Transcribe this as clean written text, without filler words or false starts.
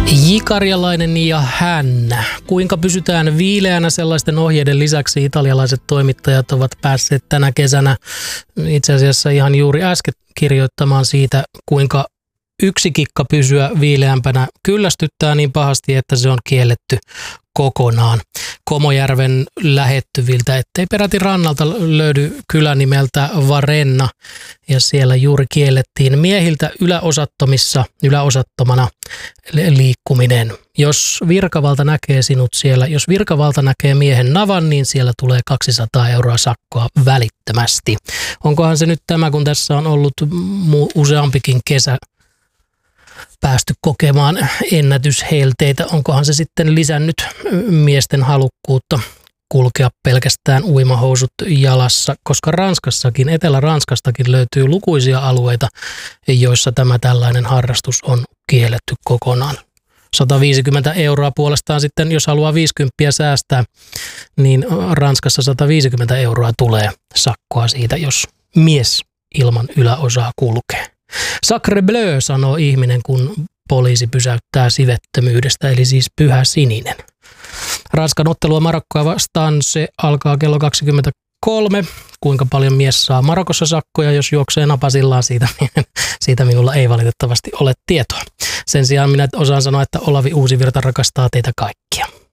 J-karjalainen ja hän. Kuinka pysytään viileänä, sellaisten ohjeiden lisäksi italialaiset toimittajat ovat päässeet tänä kesänä itse asiassa ihan juuri äsken kirjoittamaan siitä, kuinka yksi kikka pysyä viileämpänä kyllästyttää niin pahasti, että se on kielletty kokonaan. Komojärven lähettyviltä, ettei peräti rannalta löydy kylä nimeltä Varenna, ja siellä juuri kiellettiin miehiltä yläosattomana liikkuminen. Jos virkavalta näkee sinut siellä, jos virkavalta näkee miehen navan, niin siellä tulee 200 € sakkoa välittömästi. Onkohan se nyt tämä, kun tässä on ollut useampikin kesä päästy kokemaan ennätyshelteitä, onkohan se sitten lisännyt miesten halukkuutta kulkea pelkästään uimahousut jalassa, koska Ranskassakin, Etelä-Ranskastakin löytyy lukuisia alueita, joissa tämä tällainen harrastus on kielletty kokonaan. 150 € puolestaan sitten, jos haluaa 50 säästää, niin Ranskassa 150 € tulee sakkoa siitä, jos mies ilman yläosaa kulkee. Sacre bleu, sanoo ihminen, kun poliisi pysäyttää sivettömyydestä, eli siis pyhä sininen. Ranskan ottelua Marokkoa vastaan, se alkaa kello 23. Kuinka paljon mies saa Marokossa sakkoja, jos juoksee napasillaan, siitä minulla ei valitettavasti ole tietoa. Sen sijaan minä osaan sanoa, että Olavi Uusivirta rakastaa teitä kaikkia.